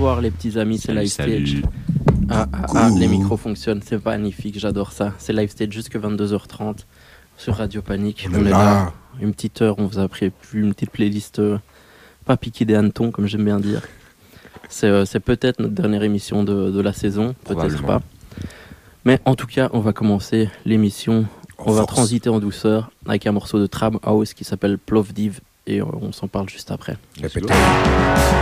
Bonsoir les petits amis, c'est Live Stage. Les micros fonctionnent, c'est magnifique, j'adore ça. C'est Live Stage jusqu'à 22h30 sur Radio Panique. On est là, une petite heure, on vous a prévu une petite playlist pas piquée des hannetons, comme j'aime bien dire. C'est peut-être notre dernière émission de la saison, peut-être pas. Mais en tout cas, on va commencer l'émission. On va transiter en douceur avec un morceau de Tram House qui s'appelle Plovdiv et on s'en parle juste après.